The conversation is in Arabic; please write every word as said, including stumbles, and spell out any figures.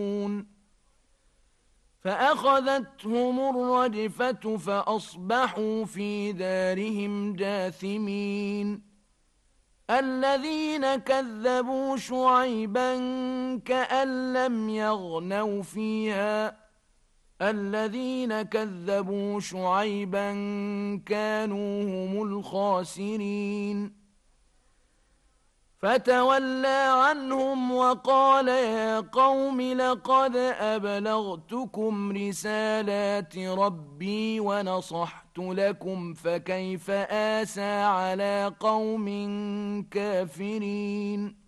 فأخذتهم الرجفة فأصبحوا في دارهم جاثمين الذين كذبوا شعيبا كأن لم يغنوا فيها الذين كذبوا شعيبا كانوا هم الخاسرين فتولى عنهم وقال يا قوم لقد أبلغتكم رسالات ربي ونصحت لكم فكيف آسى على قوم كافرين